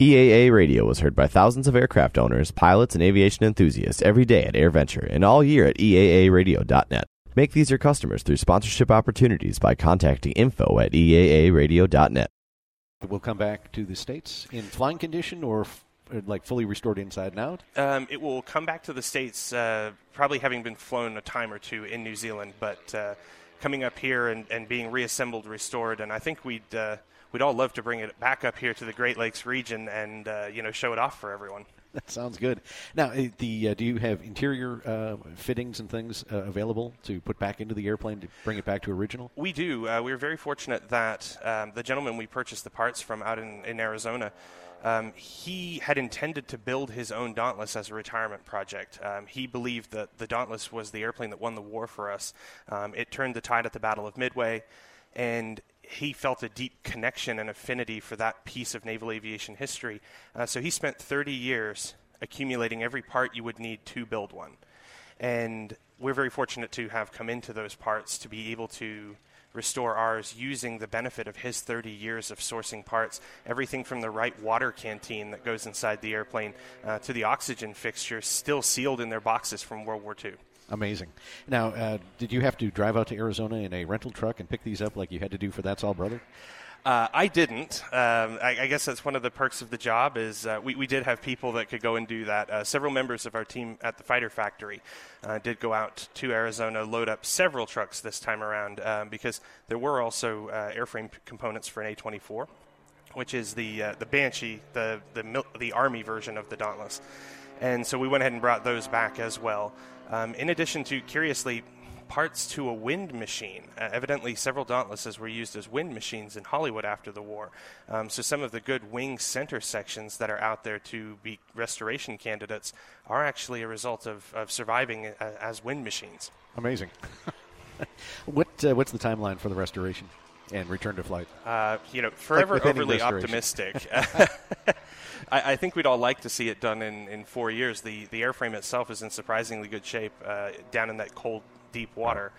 EAA Radio was heard by thousands of aircraft owners, pilots, and aviation enthusiasts every day at AirVenture and all year at EAAradio.net. Make these your customers through sponsorship opportunities by contacting info@EAAradio.net. We'll come back to the States in flying condition or like fully restored inside and out? It will come back to the States, probably having been flown a time or two in New Zealand, but coming up here and being reassembled, restored, and I think we'd all love to bring it back up here to the Great Lakes region and show it off for everyone. That sounds good. Now, do you have interior fittings and things available to put back into the airplane to bring it back to original? We do. We were very fortunate that the gentleman we purchased the parts from out in Arizona, he had intended to build his own Dauntless as a retirement project. He believed that the Dauntless was the airplane that won the war for us. It turned the tide at the Battle of Midway, and he felt a deep connection and affinity for that piece of naval aviation history. So he spent 30 years accumulating every part you would need to build one. And we're very fortunate to have come into those parts to be able to restore ours using the benefit of his 30 years of sourcing parts, everything from the right water canteen that goes inside the airplane to the oxygen fixtures still sealed in their boxes from World War II. Amazing. Now, did you have to drive out to Arizona in a rental truck and pick these up like you had to do for That's All Brother? I didn't. I guess that's one of the perks of the job is we did have people that could go and do that. Several members of our team at the Fighter Factory did go out to Arizona, load up several trucks this time around because there were also airframe components for an A-24, which is the Banshee, the Army version of the Dauntless. And so we went ahead and brought those back as well. In addition to, curiously, parts to a wind machine. Evidently, several Dauntlesses were used as wind machines in Hollywood after the war. So some of the good wing center sections that are out there to be restoration candidates are actually a result of surviving as wind machines. Amazing. What's the timeline for the restoration and return to flight? Forever like overly optimistic. I think we'd all like to see it done in 4 years. The airframe itself is in surprisingly good shape down in that cold, deep water.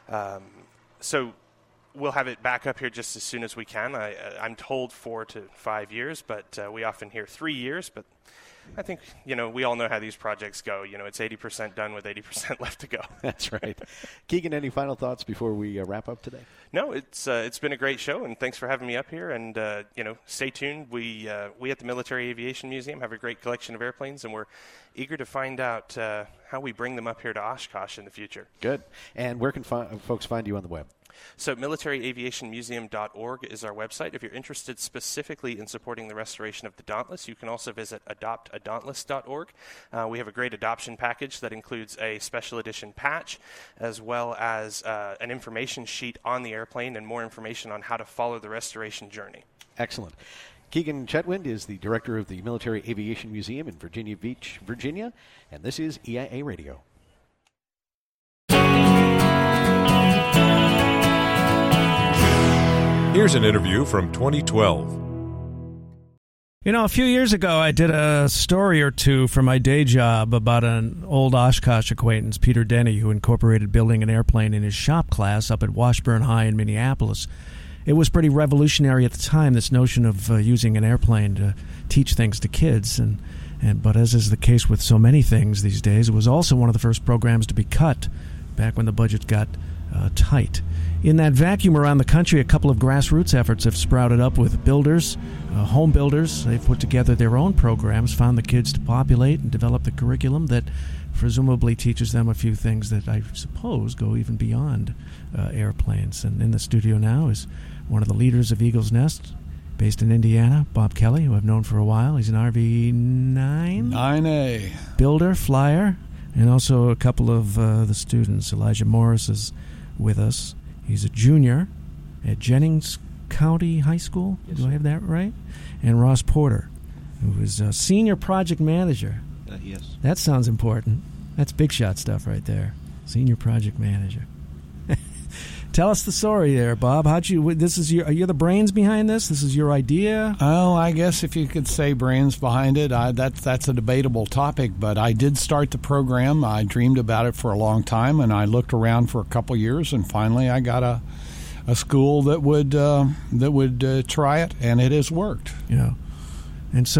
So we'll have it back up here just as soon as we can. I'm told 4 to 5 years, but we often hear 3 years. But I think, we all know how these projects go. It's 80% done with 80% left to go. That's right. Keegan, any final thoughts before we wrap up today? No, it's been a great show, and thanks for having me up here. And, stay tuned. We at the Military Aviation Museum have a great collection of airplanes, and we're eager to find out how we bring them up here to Oshkosh in the future. Good. And where can folks find you on the web? So militaryaviationmuseum.org is our website. If you're interested specifically in supporting the restoration of the Dauntless, you can also visit adoptadauntless.org. We have a great adoption package that includes a special edition patch as well as an information sheet on the airplane and more information on how to follow the restoration journey. Excellent. Keegan Chetwynd is the director of the Military Aviation Museum in Virginia Beach, Virginia, and this is EIA Radio. Here's an interview from 2012. A few years ago, I did a story or two for my day job about an old Oshkosh acquaintance, Peter Denny, who incorporated building an airplane in his shop class up at Washburn High in Minneapolis. It was pretty revolutionary at the time, this notion of using an airplane to teach things to kids. But as is the case with so many things these days, it was also one of the first programs to be cut back when the budget got tight. In that vacuum around the country, a couple of grassroots efforts have sprouted up with builders, home builders. They've put together their own programs, found the kids to populate and develop the curriculum that presumably teaches them a few things that I suppose go even beyond airplanes. And in the studio now is one of the leaders of Eagle's Nest, based in Indiana, Bob Kelly, who I've known for a while. He's an RV-9? 9A. Builder, flyer, and also a couple of the students. Elijah Morris is with us. He's a junior at Jennings County High School. Yes, do I have that right? And Ross Porter, who is a senior project manager. Yes. That sounds important. That's big shot stuff right there. Senior project manager. Tell us the story there, Bob. Are you the brains behind this? This is your idea? Oh, I guess if you could say brains behind it, that's a debatable topic. But I did start the program. I dreamed about it for a long time, and I looked around for a couple years, and finally I got a school that would try it, and it has worked. And so